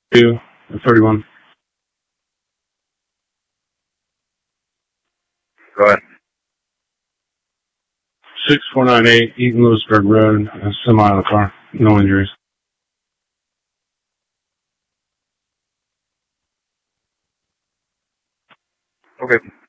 2, 31. Go ahead. 6498 Eaton Lewisburg Road, a semi in the car. No injuries. Okay.